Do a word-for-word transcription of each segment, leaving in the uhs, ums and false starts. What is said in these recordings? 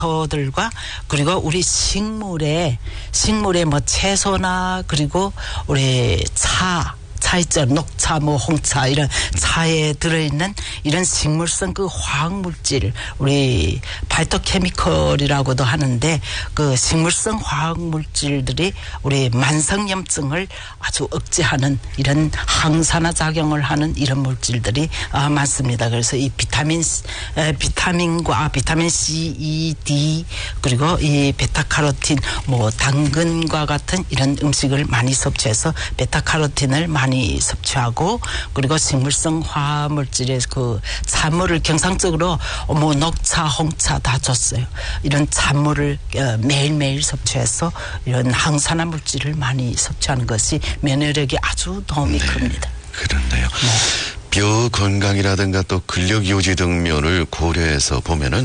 들과 그리고 우리 식물에 식물에 뭐 채소나 그리고 우리 차 차 있죠. 녹차, 뭐 홍차 이런 차에 들어있는 이런 식물성 그 화학물질 우리 파이토케미컬이라고도 하는데 그 식물성 화학물질들이 우리 만성염증을 아주 억제하는 이런 항산화 작용을 하는 이런 물질들이 아, 많습니다. 그래서 이 비타민 에, 비타민과 비타민 C, E, D 그리고 이 베타카로틴 뭐 당근과 같은 이런 음식을 많이 섭취해서 베타카로틴을 많이 섭취하고 그리고 식물성 화물질의 그 찬물을 경상적으로 뭐 녹차, 홍차 다 줬어요. 이런 찬물을 매일매일 섭취해서 이런 항산화 물질을 많이 섭취하는 것이 면역력에 아주 도움이 네, 큽니다. 그렇네요. 네. 뼈 건강이라든가 또 근력 유지 등 면을 고려해서 보면은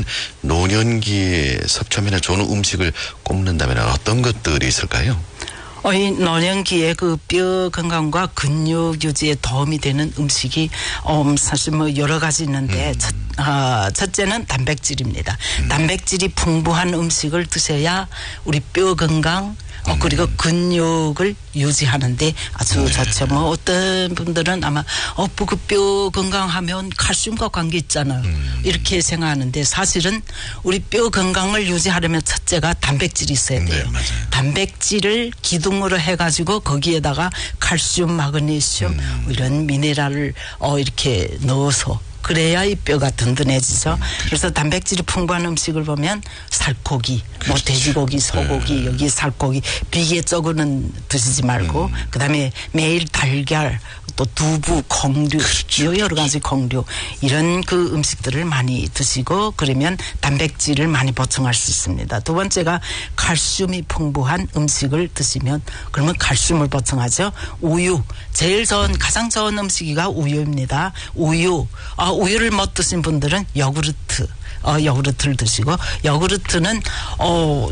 노년기에 섭취하면 좋은 음식을 꼽는다면 어떤 것들이 있을까요? 어, 이 노년기에 그 뼈 건강과 근육 유지에 도움이 되는 음식이 어, 사실 뭐 여러 가지 있는데 음. 첫, 어, 첫째는 단백질입니다. 음. 단백질이 풍부한 음식을 드셔야 우리 뼈 건강 어, 그리고 근육을 유지하는데 아주 네. 좋죠. 뭐 어떤 분들은 아마 어, 그 뼈 건강하면 칼슘과 관계 있잖아요. 음. 이렇게 생각하는데 사실은 우리 뼈 건강을 유지하려면 첫째가 단백질이 있어야 돼요. 네, 맞아요. 단백질을 기둥으로 해가지고 거기에다가 칼슘, 마그네슘 음. 이런 미네랄을 어, 이렇게 넣어서 그래야 이 뼈가 든든해지죠. 음, 그래서 단백질이 풍부한 음식을 보면 살코기, 그렇죠. 뭐 돼지고기, 소고기, 네. 여기 살코기, 비계 쪽으로는 드시지 말고 음. 그다음에 매일 달걀, 또 두부, 콩류, 그렇죠. 여러 가지 콩류 이런 그 음식들을 많이 드시고 그러면 단백질을 많이 보충할 수 있습니다. 두 번째가 칼슘이 풍부한 음식을 드시면 그러면 칼슘을 보충하죠. 우유, 제일 좋은 가장 좋은 음식이가 우유입니다. 우유. 아, 우유를 못 드신 분들은 요구르트, 어, 요구르트를 드시고, 요구르트는, 어,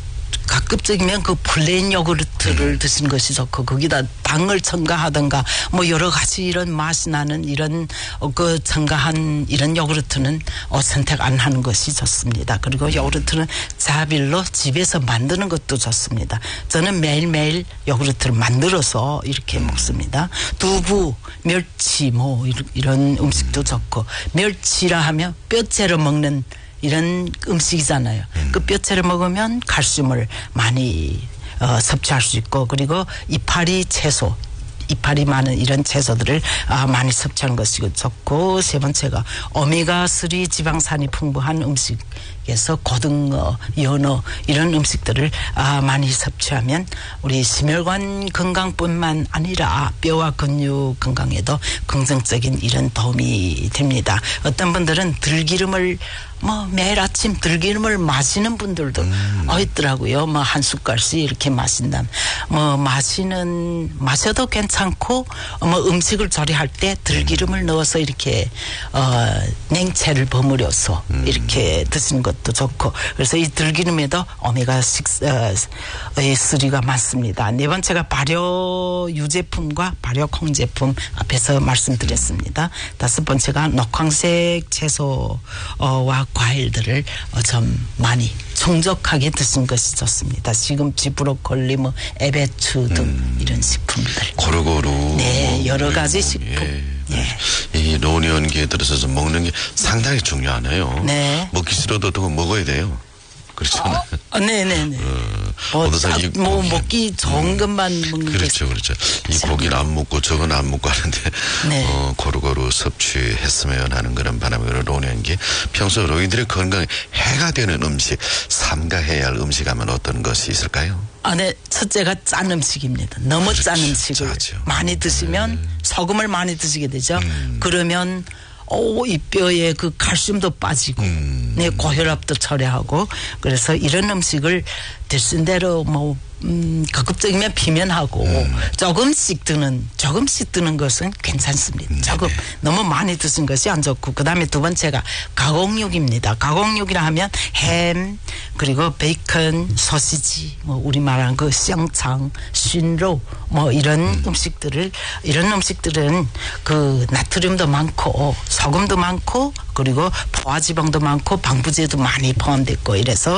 가급적이면 그 플레인 요구르트를 음. 드시는 것이 좋고, 거기다 당을 첨가하든가, 뭐 여러 가지 이런 맛이 나는 이런, 어, 그 첨가한 이런 요구르트는 어, 선택 안 하는 것이 좋습니다. 그리고 요구르트는 자빌로 집에서 만드는 것도 좋습니다. 저는 매일매일 요구르트를 만들어서 이렇게 음. 먹습니다. 두부, 멸치, 뭐 이런, 이런 음식도 좋고, 멸치라 하면 뼈채로 먹는 이런 음식이잖아요. 음. 그 뼈채를 먹으면 칼슘을 많이 어, 섭취할 수 있고 그리고 이파리 채소 이파리 많은 이런 채소들을 아, 많이 섭취하는 것이 좋고 세 번째가 오메가삼 지방산이 풍부한 음식에서 고등어, 연어 이런 음식들을 아, 많이 섭취하면 우리 심혈관 건강뿐만 아니라 뼈와 근육 건강에도 긍정적인 이런 도움이 됩니다. 어떤 분들은 들기름을 뭐 매일 아침 들기름을 마시는 분들도 음. 어 있더라고요. 뭐 한 숟갈씩 이렇게 마신다. 뭐 마시는 마셔도 괜찮고 뭐 음식을 조리할 때 들기름을 넣어서 이렇게 어 냉채를 버무려서 음. 이렇게 드시는 것도 좋고 그래서 이 들기름에도 오메가 삼가 많습니다. 네 번째가 발효 유제품과 발효 콩제품 앞에서 말씀드렸습니다. 다섯 번째가 녹황색 채소와 과일들을 좀 많이充足하게 드신 것이 좋습니다. 시금치, 브로콜리, 뭐 애배추 등 음. 이런 식품들. 고루고루. 네, 뭐, 여러 가지 뭐, 식품. 예. 예. 이 노년기에 들어서서 먹는 게 상당히 중요하네요. 네. 먹기 싫어도 또 먹어야 돼요. 그렇잖아요. 어, 네네네. 어, 뭐, 아, 이 뭐 고기, 먹기 좋은 음, 것만 먹는 그렇죠, 그렇죠. 이 고기는 안 먹고 저건 안 먹고 하는데 네. 어, 고루고루 섭취했으면 하는 그런 바람으로 노년기 평소 노인들의 건강에 해가 되는 음식, 삼가해야 할 음식 하면 어떤 것이 있을까요? 아, 네. 첫째가 짠 음식입니다. 너무 그렇죠. 짠 음식을 짜죠. 많이 드시면 네. 소금을 많이 드시게 되죠. 음. 그러면 오, 이 뼈에 그 칼슘도 빠지고, 음. 네, 고혈압도 처리하고, 그래서 이런 음식을 드신 대로 뭐, 음, 가급적이면 비면하고, 음. 조금씩 드는, 조금씩 드는 것은 괜찮습니다. 음. 조금, 너무 많이 드신 것이 안 좋고, 그 다음에 두 번째가 가공육입니다. 가공육이라 하면 햄, 그리고 베이컨, 소시지, 뭐 우리 말한 그 쌍창, 쉰로 뭐 이런 음. 음식들을 이런 음식들은 그 나트륨도 많고 소금도 많고 그리고 포화지방도 많고 방부제도 많이 포함됐고 이래서